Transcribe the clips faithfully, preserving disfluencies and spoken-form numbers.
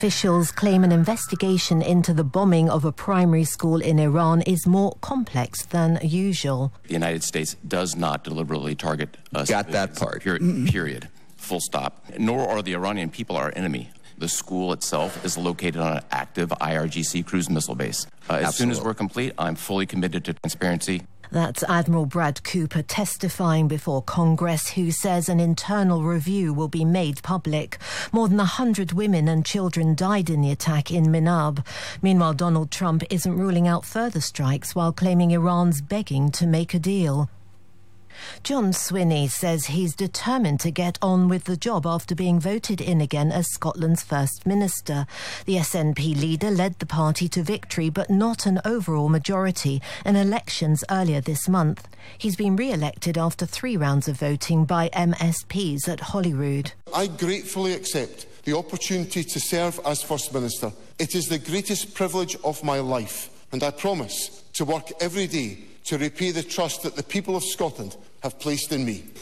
Officials claim an investigation into the bombing of a primary school in Iran is more complex than usual. The United States does not deliberately target us. Got that part. Period. Mm-hmm. Period. Full stop. Nor are the Iranian people our enemy. The school itself is located on an active I R G C cruise missile base. Uh, as soon as we're complete, I'm fully committed to transparency. That's Admiral Brad Cooper testifying before Congress, who says an internal review will be made public. More than one hundred women and children died in the attack in Minab. Meanwhile, Donald Trump isn't ruling out further strikes while claiming Iran's begging to make a deal. John Swinney says he's determined to get on with the job after being voted in again as Scotland's First Minister. The S N P leader led the party to victory, but not an overall majority in elections earlier this month. He's been re-elected after three rounds of voting by M S Ps at Holyrood. I gratefully accept the opportunity to serve as First Minister. It is the greatest privilege of my life, and I promise to work every day to repay the trust that the people of Scotland have placed in me.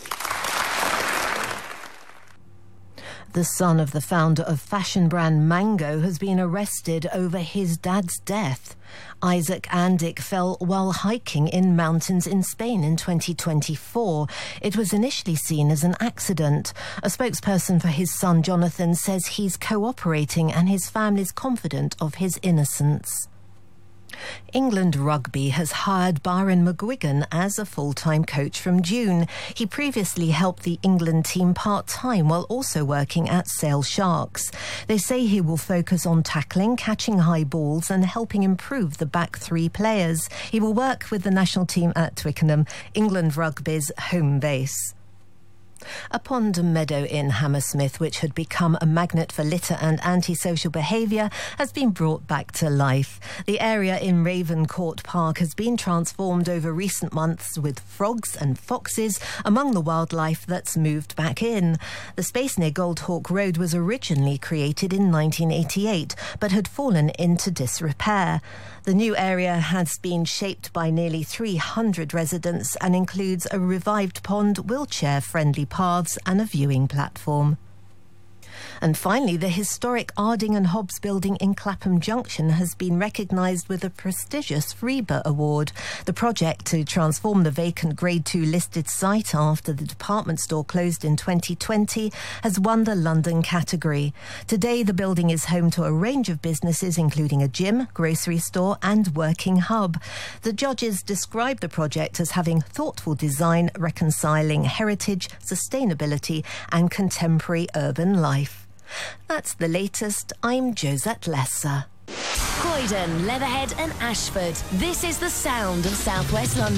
The son of the founder of fashion brand Mango has been arrested over his dad's death. Isaac Andic fell while hiking in mountains in Spain in twenty twenty-four. It was initially seen as an accident. A spokesperson for his son Jonathan says he's cooperating and his family's confident of his innocence. England Rugby has hired Byron McGuigan as a full-time coach from June. He previously helped the England team part-time while also working at Sale Sharks. They say he will focus on tackling, catching high balls and helping improve the back three players. He will work with the national team at Twickenham, England Rugby's home base. A pond meadow in Hammersmith, which had become a magnet for litter and antisocial behaviour, has been brought back to life. The area in Ravencourt Park has been transformed over recent months, with frogs and foxes among the wildlife that's moved back in. The space near Goldhawk Road was originally created in nineteen eighty-eight, but had fallen into disrepair. The new area has been shaped by nearly three hundred residents and includes a revived pond, wheelchair-friendly paths and a viewing platform. And finally, the historic Arding and Hobbs building in Clapham Junction has been recognised with a prestigious REBA award. The project to transform the vacant Grade two listed site after the department store closed in twenty twenty has won the London category. Today, the building is home to a range of businesses, including a gym, grocery store and working hub. The judges described the project as having thoughtful design, reconciling heritage, sustainability and contemporary urban life. That's the latest. I'm Josette Lesser. Croydon, Leatherhead and Ashford. This is the sound of South West London.